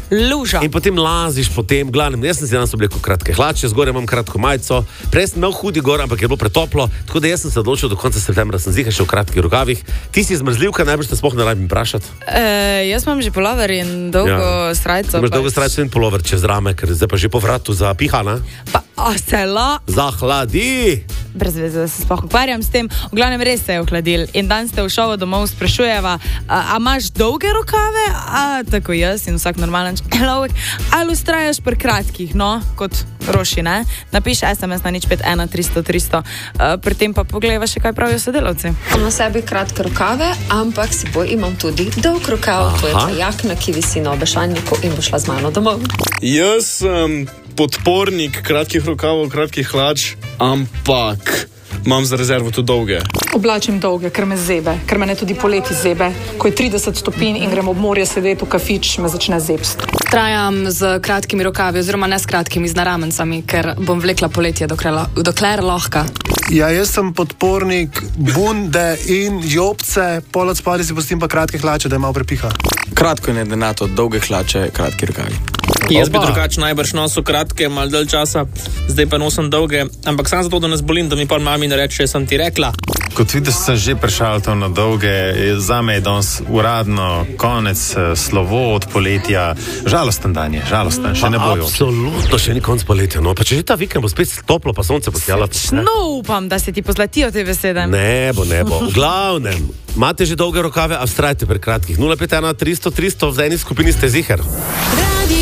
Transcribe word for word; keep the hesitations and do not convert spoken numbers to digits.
luža. In potem laziš po tem, glavnem, jaz sem si danes oblekel kratke hlače, zgoraj imam kratko majico, prej sem imel hudi gor, ampak je bilo pretoplo, tako da jaz sem se odločil, do konca septembra sem zihal še v kratkih rokavih. Ti si zmrzljivka, najbrž te sploh ne rabim vprašati. E, jaz imam že polover in dolgo ja. srajco. Imaš dolgo srajco in polover čez rame, ker zdaj pa že po vratu za pihana. Pa, a se la... Zahladi! Brez veze, da se sploh ukvarjam s tem. V glavnem res se je ohladil. In dan ste v šovu domov sprašujeva, a, a imaš dolge rokave, a tako jaz in vsak normalen človek, ali ustrajaš pri kratkih, no, kot Roši, ne? Napiš es em es na nič pet ena tristo tristo. Pri tem pa pogledava še, kaj pravijo sodelavci. Imam na sebi kratke rokave, ampak si boj imam tudi dolg rokav. To je pa jakna, ki visi na obešalniku in bo šla z mano domov. Jaz sem podpornik kratkih rokavov, kratkih hlač, ampak imam za rezervo tudi dolge. Oblačim dolge, ker me zebe, ker me ne tudi poleti zebe. Ko je trideset stopinj in grem ob morje sedeti v kafič, me začne zebst. Trajam z kratkimi rokavi, oziroma ne s kratkimi, z naramencami, ker bom vlekla poletje, dokler, dokler lahko. Ja, jaz sem podpornik bunde in jopce, pol od spodaj si pustim pa kratke hlače, da je malo prepiha. Kratko in edenato, dolge hlače, kratki rokavi. Jaz bi drugače najbrž nosil kratke, malo dalj časa, zdaj pa nosim dolge, ampak sam zato, da ne zbolim, da mi pa mami ne reče, sem ti rekla. Kot vidiš, sem že prešaltal na dolge, zame je danes uradno konec slovo od poletja. Žalosten dan je, žalosten, še ne bojo. Absolutno, še ni konc poletja, no, pa če že ta vikend bo spet toplo, pa sonce posijalo. No, upam, da se ti pozlatijo te besede. Ne bo, ne bo. V glavnem, imate že dolge rokave, a vztrajte pri kratkih. nula pet ena tristo tristo, v eni skupini ste ziher.